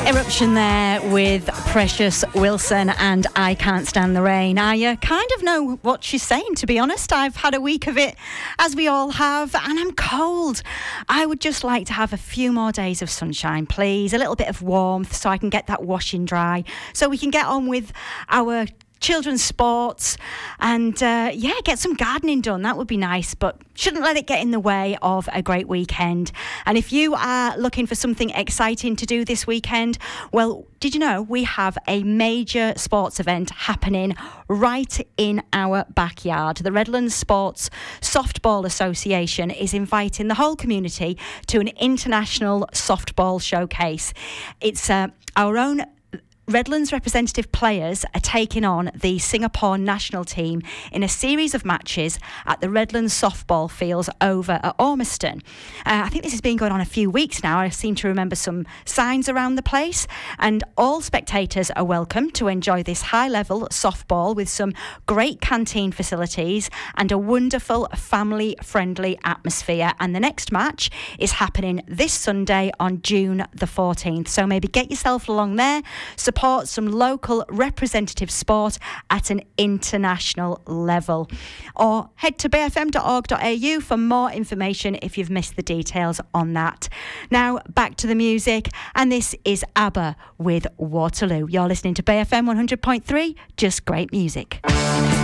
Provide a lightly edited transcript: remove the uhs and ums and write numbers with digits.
Eruption there with Precious Wilson and I Can't Stand the Rain. I kind of know what she's saying, to be honest. I've had a week of it, as we all have, and I'm cold. I would just like to have a few more days of sunshine, please. A little bit of warmth so I can get that washing dry, so we can get on with our children's sports and get some gardening done. That would be nice, but shouldn't let it get in the way of a great weekend. And if you are looking for something exciting to do this weekend, well, did you know we have a major sports event happening right in our backyard? The Redlands Sports Softball Association is inviting the whole community to an international softball showcase. It's our own Redlands representative players are taking on the Singapore national team in a series of matches at the Redlands softball fields over at Ormiston. I think this has been going on a few weeks now. I seem to remember some signs around the place, and all spectators are welcome to enjoy this high-level softball with some great canteen facilities and a wonderful family-friendly atmosphere. And the next match is happening this Sunday on June the 14th. So maybe get yourself along there, support some local representative sport at an international level. Or head to bayfm.org.au for more information if you've missed the details on that. Now, back to the music, and this is ABBA with Waterloo. You're listening to BayFM 100.3, just great music.